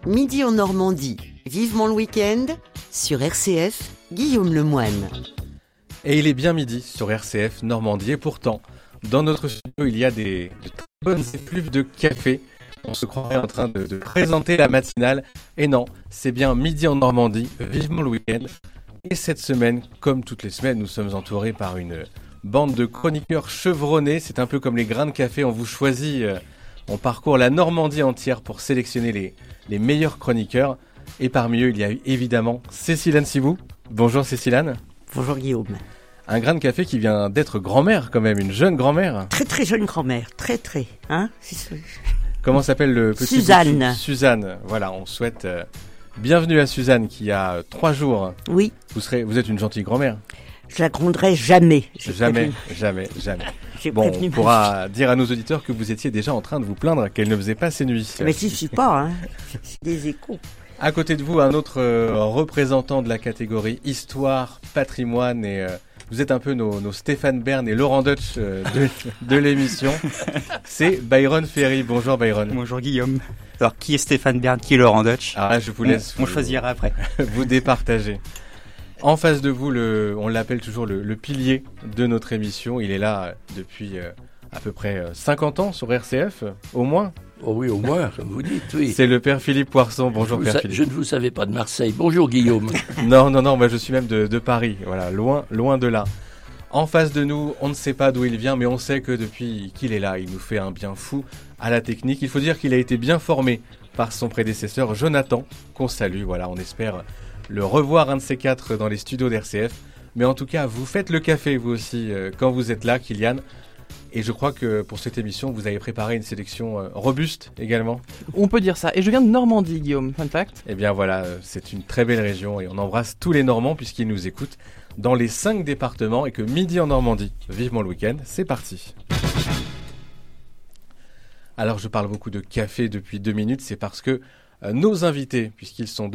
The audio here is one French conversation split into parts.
Midi en Normandie, vivement le week-end, sur RCF, Guillaume Lemoine. Et il est bien midi sur RCF Normandie et pourtant, dans notre studio, il y a de très bonnes effluves de café. On se croirait en train de présenter la matinale. Et non, c'est bien midi en Normandie, vivement le week-end. Et cette semaine, comme toutes les semaines, nous sommes entourés par une bande de chroniqueurs chevronnés. C'est un peu comme les grains de café, on vous choisit, on parcourt la Normandie entière pour sélectionner les meilleurs chroniqueurs. Et parmi eux, il y a eu évidemment Cécile Sibou. Bonjour Cécile. Bonjour Guillaume. Un grain de café qui vient d'être grand-mère quand même, une jeune grand-mère. Très jeune grand-mère, très. Hein. Comment s'appelle le petit Suzanne. Suzanne, voilà, on souhaite bienvenue à Suzanne qui a 3 jours. Oui. Vous êtes une gentille grand-mère. Je la gronderai jamais. Jamais. Bon, on pourra dire à nos auditeurs que vous étiez déjà en train de vous plaindre qu'elle ne faisait pas ses nuits. Mais si, je suis pas, hein. C'est des échos. À côté de vous, un autre représentant de la catégorie Histoire, Patrimoine et... vous êtes un peu nos Stéphane Bern et Laurent Deutsch de l'émission. C'est Byron Ferry. Bonjour Byron. Bonjour Guillaume. Alors qui est Stéphane Bern, qui est Laurent Deutsch? Ah, je vous laisse. On choisira après. Vous départager. En face de vous, on l'appelle toujours le pilier de notre émission. Il est là depuis à peu près 50 ans sur RCF, au moins. Oh oui, au moins, comme vous dites, oui. C'est le père Philippe Poisson. Bonjour père Philippe. Je ne vous savais pas de Marseille. Bonjour Guillaume. Non, moi je suis même de Paris. Voilà, loin de là. En face de nous, on ne sait pas d'où il vient, mais on sait que depuis qu'il est là, il nous fait un bien fou à la technique. Il faut dire qu'il a été bien formé par son prédécesseur Jonathan, qu'on salue. Voilà, on espère le revoir un de ces quatre dans les studios d'RCF. Mais en tout cas, vous faites le café vous aussi quand vous êtes là, Kylian. Et je crois que pour cette émission, vous avez préparé une sélection robuste également. On peut dire ça. Et je viens de Normandie, Guillaume, fun fact. Eh bien voilà, c'est une très belle région et on embrasse tous les Normands puisqu'ils nous écoutent dans les 5 départements et que midi en Normandie, vivement le week-end, c'est parti. Alors je parle beaucoup de café depuis 2 minutes, c'est parce que nos invités, puisqu'ils sont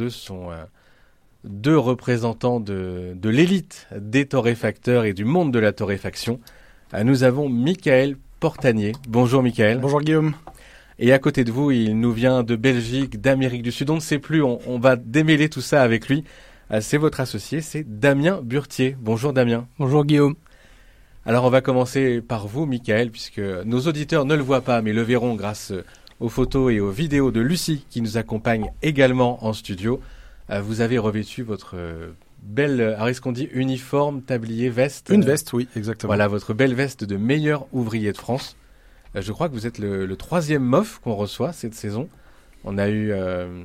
deux représentants de l'élite des torréfacteurs et du monde de la torréfaction. Nous avons Michael Portanier. Bonjour Michael. Bonjour Guillaume. Et à côté de vous, il nous vient de Belgique, d'Amérique du Sud. On ne sait plus, on va démêler tout ça avec lui. C'est votre associé, c'est Damien Burtier. Bonjour Damien. Bonjour Guillaume. Alors on va commencer par vous Michael, puisque nos auditeurs ne le voient pas, mais le verront grâce aux photos et aux vidéos de Lucie qui nous accompagne également en studio. Vous avez revêtu votre... belle, alors est-ce qu'on dit uniforme, tablier, veste? Une veste, oui, exactement. Voilà, votre belle veste de meilleur ouvrier de France. Je crois que vous êtes le 3e MOF qu'on reçoit cette saison. On a eu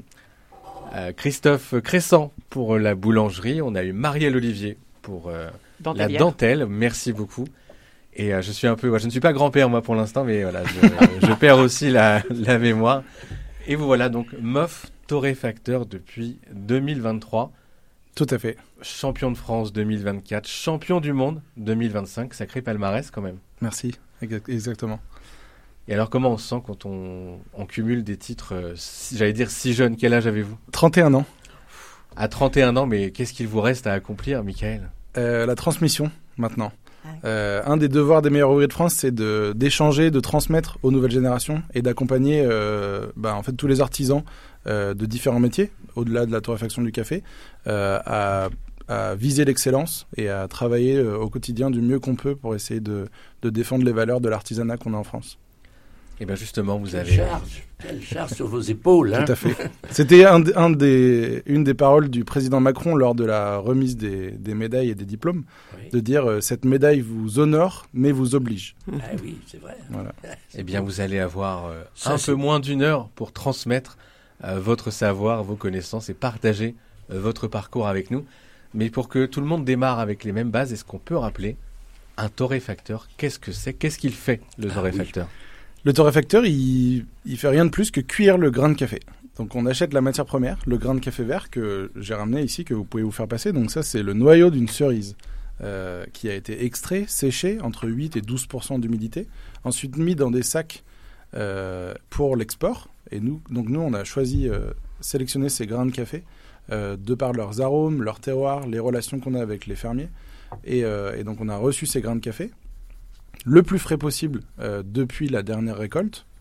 Christophe Cressant pour la boulangerie. On a eu Marielle Olivier pour la dentelle. Merci beaucoup. Et je suis je ne suis pas grand-père moi pour l'instant, mais voilà, je perds aussi la mémoire. Et vous voilà donc MOF torréfacteur depuis 2023. Tout à fait. Champion de France 2024, champion du monde 2025, sacré palmarès quand même. Merci, exactement. Et alors comment on se sent quand on cumule des titres, j'allais dire si jeunes, quel âge avez-vous? 31 ans. À 31 ans, mais qu'est-ce qu'il vous reste à accomplir, Michael? La transmission, maintenant. Un des devoirs des meilleurs ouvriers de France, c'est d'échanger, de transmettre aux nouvelles générations et d'accompagner en fait, tous les artisans de différents métiers, au-delà de la torréfaction du café, à viser l'excellence et à travailler au quotidien du mieux qu'on peut pour essayer de défendre les valeurs de l'artisanat qu'on a en France. Et bien justement, vous avez... Quelle charge sur vos épaules. Hein. Tout à fait. C'était une des paroles du président Macron lors de la remise des médailles et des diplômes, oui. De dire cette médaille vous honore, mais vous oblige. Ah oui, c'est vrai. Voilà. Eh bien, vous allez avoir peu moins d'1 heure pour transmettre votre savoir, vos connaissances et partager votre parcours avec nous. Mais pour que tout le monde démarre avec les mêmes bases, est-ce qu'on peut rappeler un torréfacteur? Qu'est-ce que c'est? Qu'est-ce qu'il fait, le torréfacteur? Oui. Le torréfacteur, il fait rien de plus que cuire le grain de café. Donc on achète la matière première, le grain de café vert que j'ai ramené ici, que vous pouvez vous faire passer. Donc ça, c'est le noyau d'une cerise qui a été extrait, séché entre 8 et 12% d'humidité, ensuite mis dans des sacs pour l'export. Et nous, on a choisi sélectionner ces grains de café de par leurs arômes, leur terroir, les relations qu'on a avec les fermiers. Et donc on a reçu ces grains de café le plus frais possible depuis la dernière récolte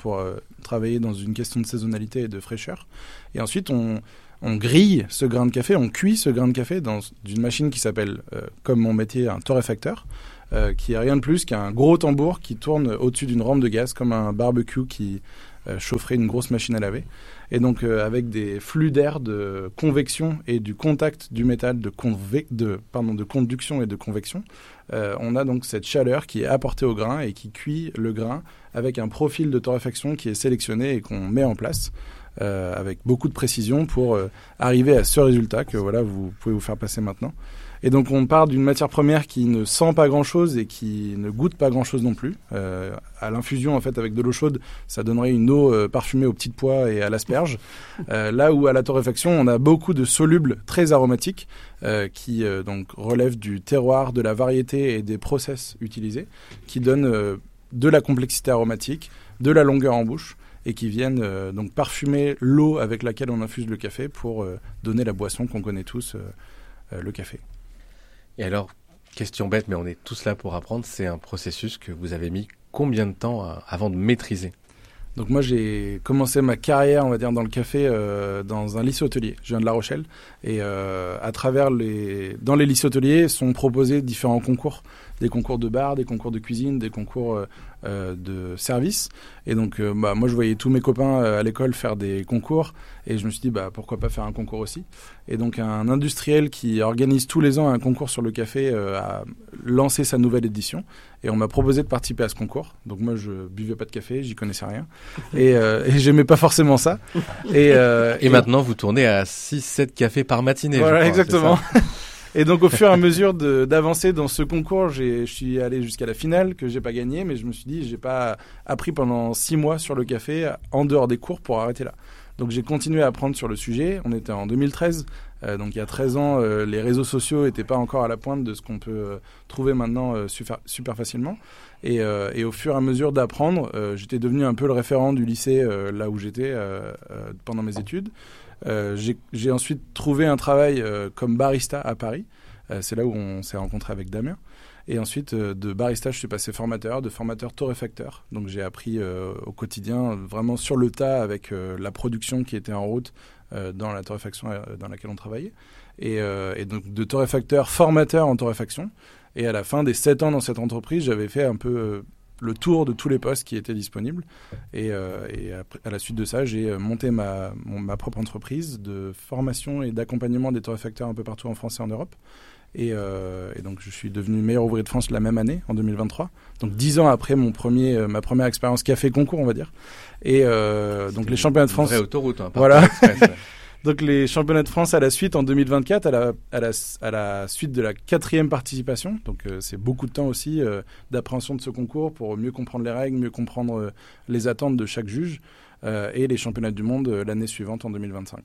pour travailler dans une question de saisonnalité et de fraîcheur. Et ensuite, on grille ce grain de café, on cuit ce grain de café dans une machine qui s'appelle, comme mon métier, un torréfacteur, qui est rien de plus qu'un gros tambour qui tourne au-dessus d'une rampe de gaz, comme un barbecue qui chaufferait une grosse machine à laver. Et donc, avec des flux d'air de convection et du contact du métal de conduction et de convection, on a donc cette chaleur qui est apportée au grain et qui cuit le grain avec un profil de torréfaction qui est sélectionné et qu'on met en place avec beaucoup de précision pour arriver à ce résultat que voilà, vous pouvez vous faire passer maintenant. Et donc on part d'une matière première qui ne sent pas grand-chose et qui ne goûte pas grand-chose non plus. À l'infusion, en fait, avec de l'eau chaude, ça donnerait une eau parfumée aux petites pois et à l'asperge. Là où à la torréfaction, on a beaucoup de solubles très aromatiques qui donc relèvent du terroir, de la variété et des process utilisés, qui donnent de la complexité aromatique, de la longueur en bouche et qui viennent donc parfumer l'eau avec laquelle on infuse le café pour donner la boisson qu'on connaît tous, le café. Et alors, question bête, mais on est tous là pour apprendre, c'est un processus que vous avez mis combien de temps avant de maîtriser ? Donc moi, j'ai commencé ma carrière, on va dire, dans le café dans un lycée hôtelier. Je viens de La Rochelle. Et à travers dans les lycées hôteliers sont proposés différents concours. Des concours de bar, des concours de cuisine, des concours de service. Et donc, moi, je voyais tous mes copains à l'école faire des concours. Et je me suis dit, pourquoi pas faire un concours aussi ? Et donc, un industriel qui organise tous les ans un concours sur le café a lancé sa nouvelle édition. Et on m'a proposé de participer à ce concours. Donc, moi, je buvais pas de café, j'y connaissais rien. Et j'aimais pas forcément ça. Et maintenant, vous tournez à 6-7 cafés par matinée. Voilà, je crois, exactement. Et donc, au fur et à mesure d'avancer dans ce concours, je suis allé jusqu'à la finale, que j'ai pas gagné, mais je me suis dit, j'ai pas appris pendant 6 mois sur le café, en dehors des cours, pour arrêter là. Donc, j'ai continué à apprendre sur le sujet. On était en 2013, donc il y a 13 ans, les réseaux sociaux n'étaient pas encore à la pointe de ce qu'on peut trouver maintenant super facilement. Et au fur et à mesure d'apprendre, j'étais devenu un peu le référent du lycée là où j'étais pendant mes études. J'ai ensuite trouvé un travail comme barista à Paris. C'est là où on s'est rencontré avec Damien. Et ensuite, de barista, je suis passé formateur, de formateur torréfacteur. Donc j'ai appris au quotidien, vraiment sur le tas, avec la production qui était en route dans la torréfaction dans laquelle on travaillait. Et donc de torréfacteur, formateur en torréfaction. Et à la fin des 7 ans dans cette entreprise, j'avais fait un peu le tour de tous les postes qui étaient disponibles. Et à la suite de ça, j'ai monté ma propre entreprise de formation et d'accompagnement des torréfacteurs un peu partout en France et en Europe. Et donc, je suis devenu meilleur ouvrier de France la même année, en 2023. Donc, 10 ans après ma première expérience café concours, on va dire. Et donc, les championnats de France... Vraie autoroute, voilà. Express, ouais. Donc, les championnats de France à la suite, en 2024, à la suite de la 4e participation. Donc, c'est beaucoup de temps aussi d'appréhension de ce concours pour mieux comprendre les règles, mieux comprendre les attentes de chaque juge. Et les championnats du monde l'année suivante, en 2025.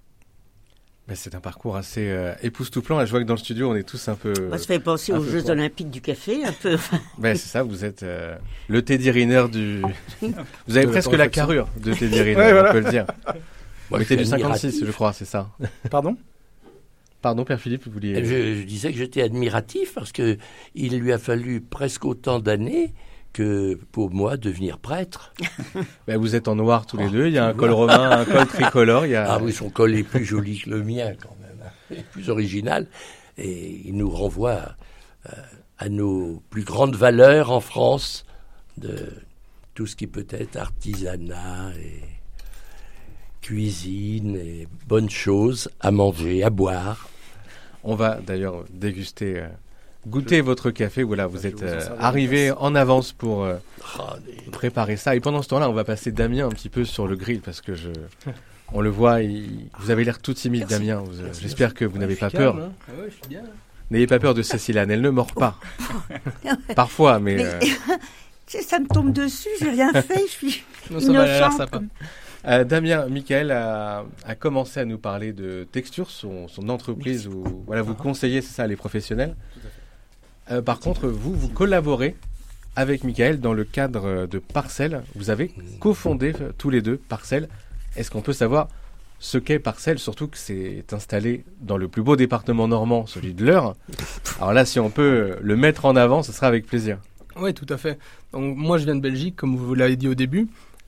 Mais c'est un parcours assez époustouflant. Et je vois que dans le studio, on est tous un peu... Ça fait penser aux Jeux Olympiques du café, un peu. Ben, c'est ça, vous êtes le Teddy Riner du... Vous avez presque la carrure de Teddy Riner, ouais, voilà. on peut le dire. Moi, Vous étiez du je suis 56, admiratif. je crois, c'est ça. Pardon ? Pardon, Père Philippe, vous vouliez... Je disais que j'étais admiratif parce que il lui a fallu presque autant d'années que pour moi devenir prêtre. Ben, vous êtes en noir tous les deux. Il y a un col romain, un col tricolore. Il y a... Ah oui, son col est plus joli que le mien quand même, il est plus original et il nous renvoie à nos plus grandes valeurs en France de tout ce qui peut être artisanat et cuisine et bonnes choses à manger, à boire. On va d'ailleurs déguster, goûter votre café. Voilà, vous êtes arrivé en avance pour préparer ça. Et pendant ce temps-là, on va passer Damien un petit peu sur le grill parce que on le voit, vous avez l'air tout timide, Damien. J'espère que vous n'avez pas peur. Calme, hein. Ouais, je suis bien. N'ayez pas peur de Cécilane, elle ne mord pas. Parfois, mais... Ça me tombe dessus, j'ai rien fait, je suis Non, ça va, elle a l'air innocente. sympa. Damien, Michael a commencé à nous parler de Texture, son entreprise où vous conseillez, c'est ça, les professionnels. Par contre, vous collaborez avec Michael dans le cadre de Parcelle. Vous avez cofondé tous les deux Parcelle. Est-ce qu'on peut savoir ce qu'est Parcelle, surtout que c'est installé dans le plus beau département normand, celui de l'Eure. Alors là, si on peut le mettre en avant, ce sera avec plaisir. Oui, tout à fait. Donc, moi, je viens de Belgique, comme vous l'avez dit au début.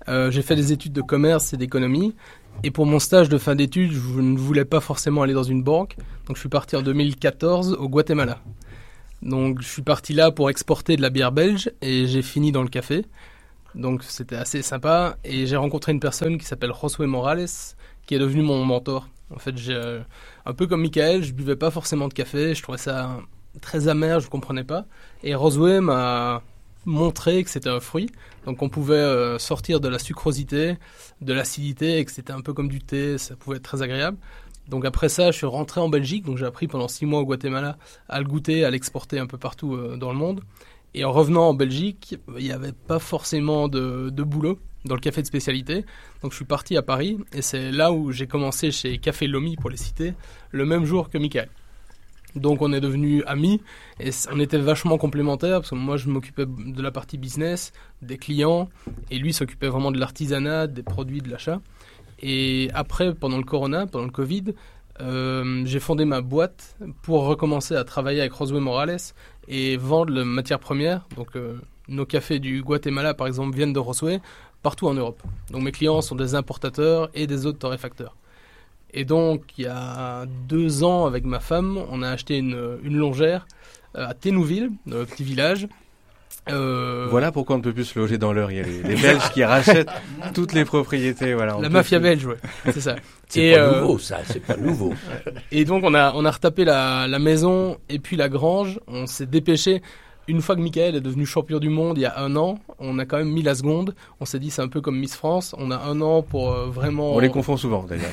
J'ai fait des études de commerce et d'économie. Et pour mon stage de fin d'études, je ne voulais pas forcément aller dans une banque. Donc je suis parti en 2014 au Guatemala. Donc je suis parti là pour exporter de la bière belge et j'ai fini dans le café. Donc c'était assez sympa. Et j'ai rencontré une personne qui s'appelle Josué Morales, qui est devenu mon mentor. En fait, un peu comme Michael, je buvais pas forcément de café. Je trouvais ça très amer, je ne comprenais pas. Et Josué m'a montré que c'était un fruit. Donc on pouvait sortir de la sucrosité, de l'acidité, et que c'était un peu comme du thé, ça pouvait être très agréable. Donc après ça, je suis rentré en Belgique, donc j'ai appris pendant 6 mois au Guatemala à le goûter, à l'exporter un peu partout dans le monde. Et en revenant en Belgique, il n'y avait pas forcément de boulot dans le café de spécialité. Donc je suis parti à Paris, et c'est là où j'ai commencé chez Café Lomi, pour les citer, le même jour que Michael. Donc on est devenus amis et on était vachement complémentaires parce que moi je m'occupais de la partie business, des clients et lui s'occupait vraiment de l'artisanat, des produits, de l'achat. Et après, pendant le corona, pendant le Covid, j'ai fondé ma boîte pour recommencer à travailler avec Josué Morales et vendre les matières premières. Donc nos cafés du Guatemala par exemple viennent de Josué partout en Europe. Donc mes clients sont des importateurs et des autres torréfacteurs. Et donc, il y a 2 ans, avec ma femme, on a acheté une longère à Ténouville, dans le petit village. Voilà pourquoi on ne peut plus se loger dans l'heure. Il y a les Belges qui rachètent toutes les propriétés. Voilà, la mafia belge, ouais, c'est ça. C'est pas nouveau, ça, c'est pas nouveau. Et donc, on a retapé la maison et puis la grange. On s'est dépêché. Une fois que Michael est devenu champion du monde il y a 1 an, on a quand même mis la seconde. On s'est dit c'est un peu comme Miss France. On a 1 an pour vraiment... On les confond souvent d'ailleurs.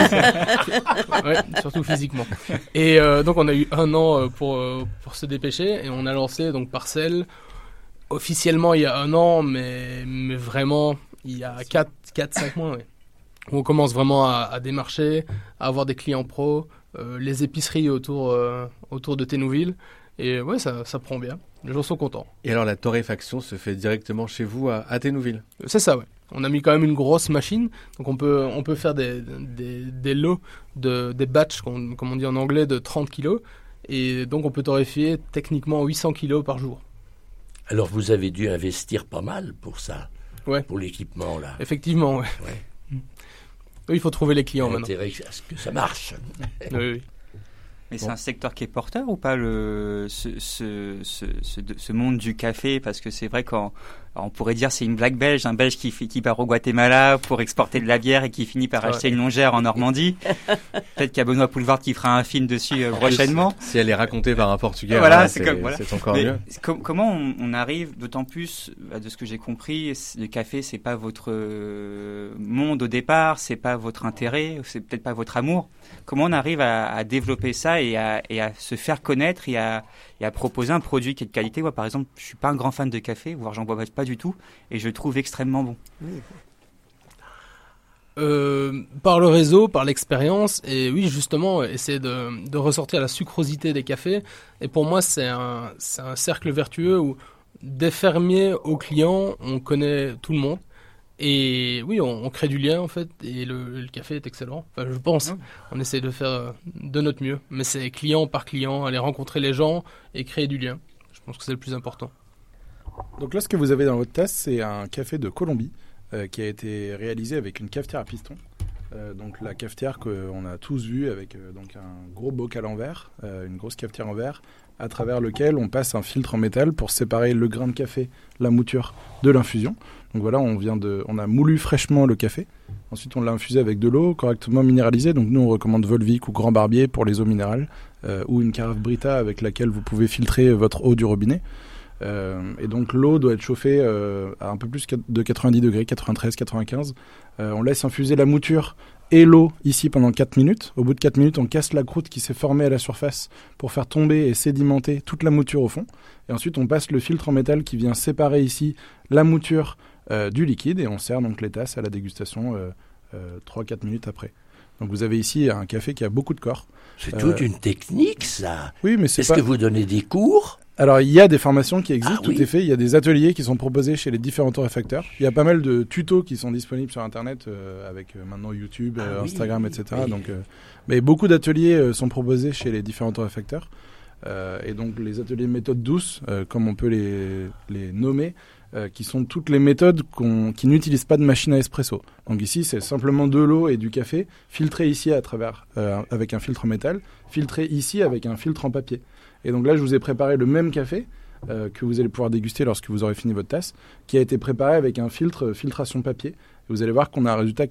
Ouais, surtout physiquement. Et donc on a eu 1 an pour se dépêcher et on a lancé donc Parcelle officiellement il y a 1 an, mais vraiment il y a 4-5 mois. Ouais. Où on commence vraiment à démarcher, à avoir des clients pros, les épiceries autour de Ténouville. Et ouais, ça prend bien. Les gens sont contents. Et alors la torréfaction se fait directement chez vous à Ténouville? C'est ça, ouais. On a mis quand même une grosse machine, donc on peut faire des lots, des batchs, comme on dit en anglais, de 30 kilos. Et donc on peut torréfier techniquement 800 kilos par jour. Alors vous avez dû investir pas mal pour ça, ouais. Pour l'équipement là. Effectivement, ouais. Oui, il faut trouver les clients maintenant. Intérêt à ce que ça marche. Oui. Mais c'est un secteur qui est porteur ou pas, ce monde du café? Parce que c'est vrai qu'on pourrait dire c'est une blague belge, un Belge qui part au Guatemala pour exporter de la bière et qui finit par acheter une longère en Normandie. Peut-être qu'il y a Benoît Poulvard qui fera un film dessus prochainement. Si elle est racontée par un Portugais, voilà, c'est encore mais mieux. Comment on arrive, d'autant plus, de ce que j'ai compris, le café c'est pas votre monde au départ, c'est pas votre intérêt, c'est peut-être pas votre amour. Comment on arrive à développer ça et à se faire connaître et à proposer un produit qui est de qualité? Moi, par exemple, je suis pas un grand fan de café, voire j'en bois pas du tout, et je le trouve extrêmement bon. Par le réseau, par l'expérience, et oui, justement, essayer de ressortir la sucrosité des cafés. Et pour moi, c'est un cercle vertueux où, des fermiers aux clients, on connaît tout le monde. Et oui, on crée du lien en fait, et le café est excellent. Enfin, je pense, on essaie de faire de notre mieux, mais c'est client par client, aller rencontrer les gens et créer du lien. Je pense que c'est le plus important. Donc là, ce que vous avez dans votre tasse, c'est un café de Colombie qui a été réalisé avec une cafetière à piston. Donc la cafetière qu'on a tous vue avec donc un gros bocal en verre, une grosse cafetière en verre, à travers lequel on passe un filtre en métal pour séparer le grain de café, la mouture, de l'infusion. Donc voilà, on a moulu fraîchement le café. Ensuite, on l'a infusé avec de l'eau correctement minéralisée. Donc nous, on recommande Volvic ou Grand Barbier pour les eaux minérales, ou une carafe Brita avec laquelle vous pouvez filtrer votre eau du robinet. Et donc l'eau doit être chauffée à un peu plus de 90 degrés, 93, 95. On laisse infuser la mouture et l'eau ici pendant 4 minutes. Au bout de 4 minutes, on casse la croûte qui s'est formée à la surface pour faire tomber et sédimenter toute la mouture au fond. Et ensuite, on passe le filtre en métal qui vient séparer ici la mouture du liquide, et on sert donc les tasses à la dégustation 3-4 minutes après. Donc vous avez ici un café qui a beaucoup de corps. C'est toute une technique, ça. Oui, mais Est-ce que vous donnez des cours? Alors, il y a des formations qui existent, oui. Tout est fait. Il y a des ateliers qui sont proposés chez les différents torréfacteurs. Il y a pas mal de tutos qui sont disponibles sur Internet, avec maintenant YouTube, Instagram, etc. Oui. Donc, mais beaucoup d'ateliers sont proposés chez les différents torréfacteurs. Et donc, les ateliers méthode douce, comme on peut les nommer, qui sont toutes les méthodes qui n'utilisent pas de machine à espresso. Donc ici, c'est simplement de l'eau et du café, filtré ici avec un filtre en métal, filtré ici avec un filtre en papier. Et donc là, je vous ai préparé le même café que vous allez pouvoir déguster lorsque vous aurez fini votre tasse, qui a été préparé avec un filtration papier. Et vous allez voir qu'on a un résultat